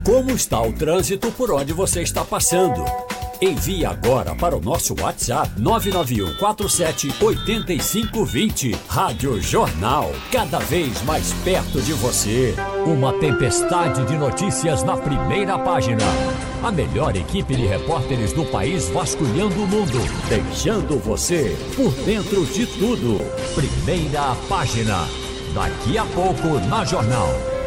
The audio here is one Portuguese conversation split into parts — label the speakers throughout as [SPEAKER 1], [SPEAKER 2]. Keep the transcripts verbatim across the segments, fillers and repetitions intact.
[SPEAKER 1] Como está o trânsito por onde você está passando? Envie agora para o nosso WhatsApp nove nove um quatro sete oito cinco dois zero. Rádio Jornal, cada vez mais perto de você. Uma tempestade de notícias na primeira página. A melhor equipe de repórteres do país vasculhando o mundo, deixando você por dentro de tudo. Primeira página. Daqui a pouco na Jornal.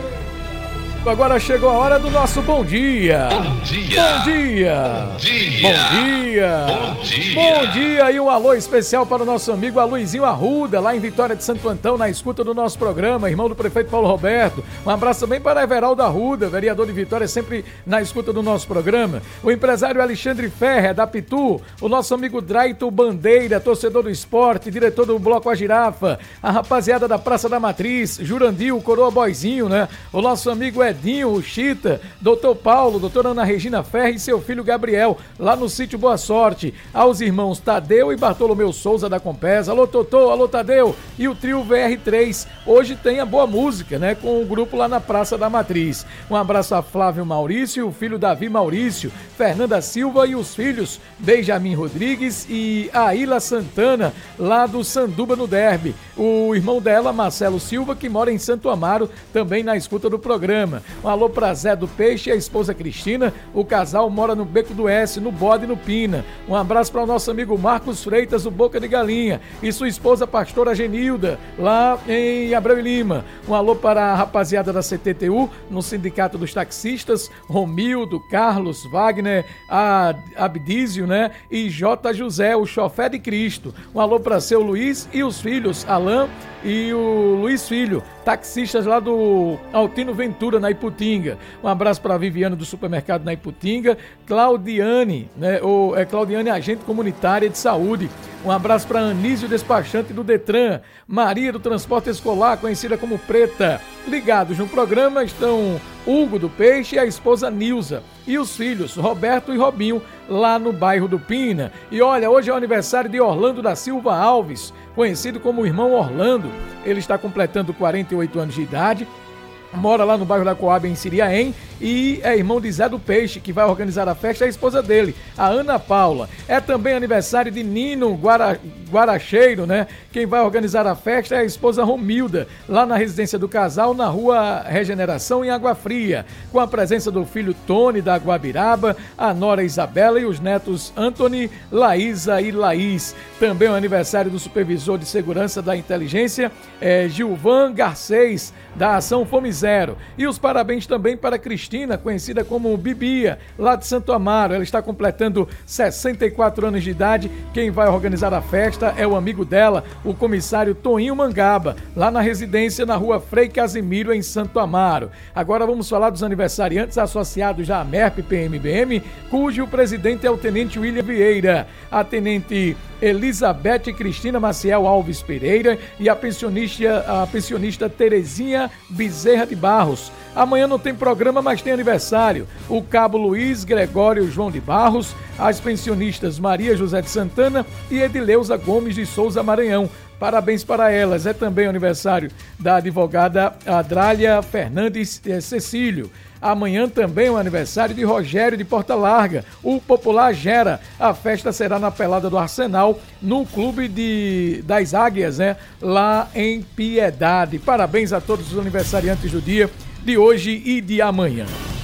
[SPEAKER 2] Agora chegou a hora do nosso bom dia.
[SPEAKER 3] Bom dia.
[SPEAKER 2] Bom dia.
[SPEAKER 3] Bom dia.
[SPEAKER 2] Bom dia.
[SPEAKER 3] Bom dia.
[SPEAKER 2] Bom dia e um alô especial para o nosso amigo Aloizinho Arruda, lá em Vitória de Santo Antão, na escuta do nosso programa, irmão do prefeito Paulo Roberto. Um abraço também para Everaldo Arruda, vereador de Vitória, sempre na escuta do nosso programa. O empresário Alexandre Ferrer, da Pitu. O nosso amigo Draito Bandeira, torcedor do esporte, diretor do Bloco A Girafa. A rapaziada da Praça da Matriz, Jurandir, o Coroa Boizinho, né? O nosso amigo Edinho, o Chita, doutor Paulo, doutora Ana Regina Ferre e seu filho Gabriel, lá no sítio Boa Sorte. Aos irmãos Tadeu e Bartolomeu Souza da Compesa. Alô Totô, alô Tadeu e o trio V R três. Hoje tem a boa música, né? Com o grupo lá na Praça da Matriz. Um abraço a Flávio Maurício, o filho Davi Maurício, Fernanda Silva e os filhos Benjamin Rodrigues e Aila Santana, lá do Sanduba no Derby. O irmão dela, Marcelo Silva, que mora em Santo Amaro, também na escuta do programa. Um alô pra Zé do Peixe e a esposa Cristina. O casal mora no Beco do S, no Bode e no Pina. Um abraço para o nosso amigo Marcos Freitas, o Boca de Galinha, e sua esposa pastora Genilda, lá em Abreu e Lima. Um alô para a rapaziada da C T T U, no Sindicato dos Taxistas, Romildo, Carlos, Wagner, a Abdísio, né? E J. José, o chofé de Cristo. Um alô para seu Luiz e os filhos, Alain e o Luiz Filho, taxistas lá do Altino Ventura, na Iputinga. Um abraço para a Viviane do supermercado na Iputinga, Claudiane, né, ou, é Claudiane, agente comunitária de saúde. Um abraço para Anísio, despachante do Detran, Maria do Transporte Escolar, conhecida como Preta. Ligados no programa estão Hugo do Peixe e a esposa Nilza, e os filhos Roberto e Robinho, lá no bairro do Pina. E olha, hoje é o aniversário de Orlando da Silva Alves, conhecido como o irmão Orlando. Ele está completando quarenta e oito anos de idade, mora lá no bairro da Coab, em Siriaém, e é irmão de Zé do Peixe, que vai organizar a festa, é a esposa dele, a Ana Paula. É também aniversário de Nino Guara, Guaracheiro, né? Quem vai organizar a festa é a esposa Romilda, lá na residência do casal, na rua Regeneração, em Água Fria, com a presença do filho Tony, da Guabiraba, a nora Isabela e os netos Anthony, Laísa e Laís. Também é o aniversário do supervisor de segurança da inteligência, é, Gilvan Garcês, da Ação Fome Zero. E os parabéns também para Cristina, conhecida como Bibia, lá de Santo Amaro. Ela está completando sessenta e quatro anos de idade. Quem vai organizar a festa é o amigo dela, o comissário Toninho Mangaba, lá na residência na rua Frei Casimiro, em Santo Amaro. Agora vamos falar dos aniversariantes associados à MERP P M B M, cujo presidente é o tenente William Vieira, a tenente Elizabeth Cristina Maciel Alves Pereira e a pensionista, a pensionista Terezinha Bezerra de Barros. Amanhã não tem programa, mas tem aniversário. O cabo Luiz Gregório João de Barros, as pensionistas Maria José de Santana e Edileuza Gomes de Souza Maranhão. Parabéns para elas. É também o aniversário da advogada Adrália Fernandes Cecílio. Amanhã também é o aniversário de Rogério de Porta Larga, o popular Gera. A festa será na Pelada do Arsenal, no Clube de, das Águias, né? Lá em Piedade. Parabéns a todos os aniversariantes do dia de hoje e de amanhã.